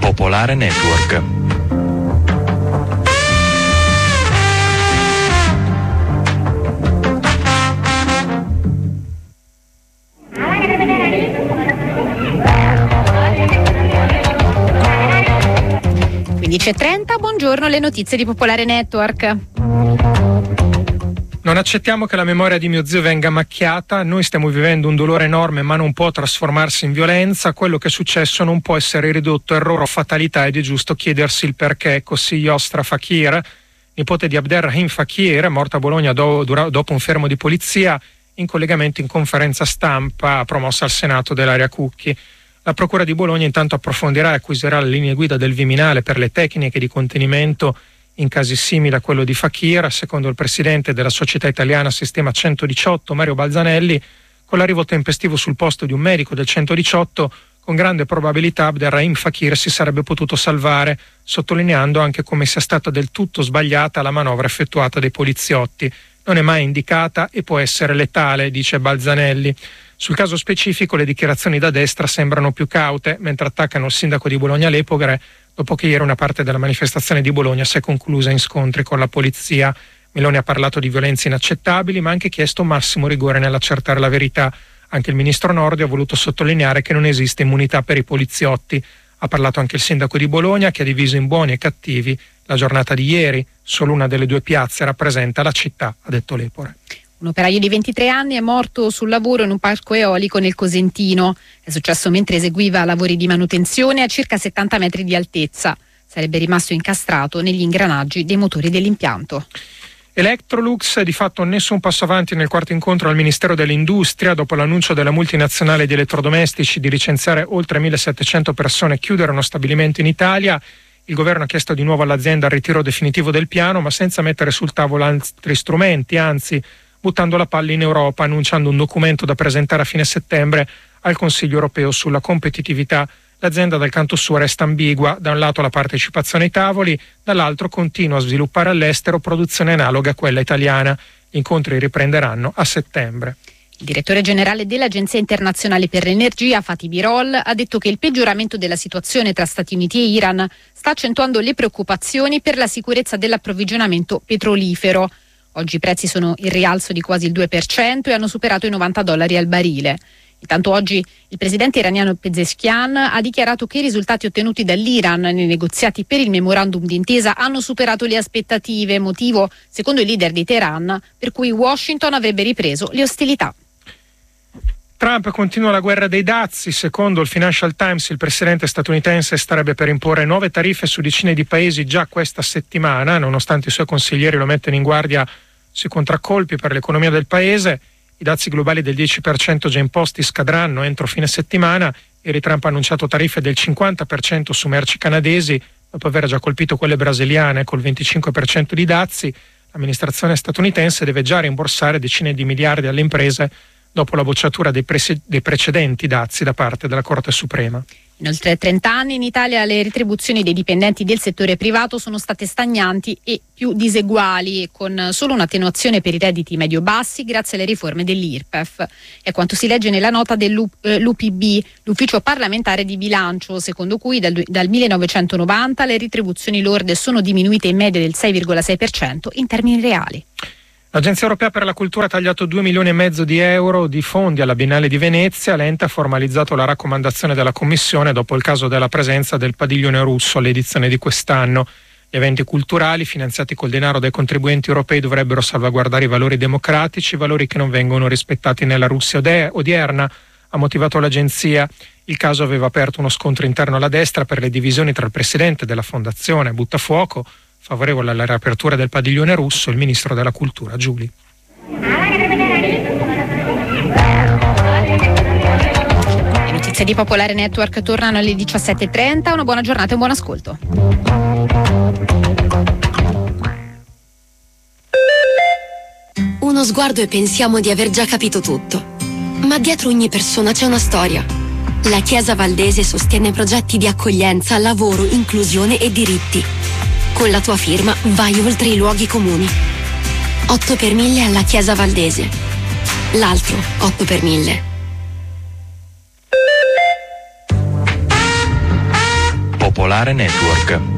Popolare Network. (15:30), buongiorno, le notizie di Popolare Network. Non accettiamo che la memoria di mio zio venga macchiata, noi stiamo vivendo un dolore enorme ma non può trasformarsi in violenza, quello che è successo non può essere ridotto a errore o fatalità ed è giusto chiedersi il perché. Così Yostra Fakir, nipote di Abderrahim Fakir, morto a Bologna dopo un fermo di polizia, in collegamento in conferenza stampa promossa al Senato dell'area Cucchi. La Procura di Bologna intanto approfondirà e acquisirà le linee guida del Viminale per le tecniche di contenimento in casi simili a quello di Fakir. Secondo il presidente della Società Italiana Sistema 118, Mario Balzanelli, con l'arrivo tempestivo sul posto di un medico del 118, con grande probabilità Abderrahim Fakir si sarebbe potuto salvare, sottolineando anche come sia stata del tutto sbagliata la manovra effettuata dai poliziotti. Non è mai indicata e può essere letale, dice Balzanelli. Sul caso specifico le dichiarazioni da destra sembrano più caute, mentre attaccano il sindaco di Bologna Lepore, dopo che ieri una parte della manifestazione di Bologna si è conclusa in scontri con la polizia. Meloni ha parlato di violenze inaccettabili, ma ha anche chiesto massimo rigore nell'accertare la verità. Anche il ministro Nordio ha voluto sottolineare che non esiste immunità per i poliziotti. Ha parlato anche il sindaco di Bologna, che ha diviso in buoni e cattivi la giornata di ieri. Solo una delle due piazze rappresenta la città, ha detto Lepore. Un operaio di 23 anni è morto sul lavoro in un parco eolico nel Cosentino. È successo mentre eseguiva lavori di manutenzione a circa 70 metri di altezza. Sarebbe rimasto incastrato negli ingranaggi dei motori dell'impianto. Electrolux, di fatto nessun passo avanti nel quarto incontro al Ministero dell'Industria dopo l'annuncio della multinazionale di elettrodomestici di licenziare oltre 1.700 persone e chiudere uno stabilimento in Italia. Il governo ha chiesto di nuovo all'azienda il ritiro definitivo del piano, ma senza mettere sul tavolo altri strumenti, anzi buttando la palla in Europa, annunciando un documento da presentare a fine settembre al Consiglio europeo sulla competitività. L'azienda dal canto suo resta ambigua, da un lato la partecipazione ai tavoli, dall'altro continua a sviluppare all'estero produzione analoga a quella italiana. Gli incontri riprenderanno a settembre. Il direttore generale dell'Agenzia Internazionale per l'Energia, Fatih Birol, ha detto che il peggioramento della situazione tra Stati Uniti e Iran sta accentuando le preoccupazioni per la sicurezza dell'approvvigionamento petrolifero. Oggi i prezzi sono in rialzo di quasi il 2% e hanno superato i $90 al barile. Intanto oggi il presidente iraniano Pezeshkian ha dichiarato che i risultati ottenuti dall'Iran nei negoziati per il memorandum d'intesa hanno superato le aspettative, motivo, secondo il leader di Teheran, per cui Washington avrebbe ripreso le ostilità. Trump continua la guerra dei dazi. Secondo il Financial Times, il presidente statunitense starebbe per imporre nuove tariffe su decine di paesi già questa settimana, nonostante i suoi consiglieri lo mettono in guardia sui contraccolpi per l'economia del paese. I dazi globali del 10% già imposti scadranno entro fine settimana. Ieri Trump ha annunciato tariffe del 50% su merci canadesi, dopo aver già colpito quelle brasiliane col 25% di dazi. L'amministrazione statunitense deve già rimborsare decine di miliardi alle imprese dopo la bocciatura dei precedenti dazi da parte della Corte Suprema. In oltre 30 anni in Italia le retribuzioni dei dipendenti del settore privato sono state stagnanti e più diseguali, con solo un'attenuazione per i redditi medio-bassi grazie alle riforme dell'IRPEF. È quanto si legge nella nota dell'UPB, l'Ufficio parlamentare di bilancio, secondo cui dal 1990 le retribuzioni lorde sono diminuite in media del 6,6% in termini reali. L'Agenzia Europea per la Cultura ha tagliato 2,5 milioni di euro di fondi alla Biennale di Venezia. L'ente ha formalizzato la raccomandazione della Commissione dopo il caso della presenza del padiglione russo all'edizione di quest'anno. Gli eventi culturali finanziati col denaro dai contribuenti europei dovrebbero salvaguardare i valori democratici, valori che non vengono rispettati nella Russia odierna, ha motivato l'agenzia. Il caso aveva aperto uno scontro interno alla destra per le divisioni tra il presidente della fondazione, Buttafuoco, favorevole alla riapertura del padiglione russo, il ministro della cultura Giuli. Le notizie di Popolare Network tornano alle 17:30. Una buona giornata e un buon ascolto. Uno sguardo e pensiamo di aver già capito tutto. Ma dietro ogni persona c'è una storia. La Chiesa Valdese sostiene progetti di accoglienza, lavoro, inclusione e diritti. Con la tua firma vai oltre i luoghi comuni. 8 per 1000 alla Chiesa Valdese. L'altro 8 per 1000. Popolare Network.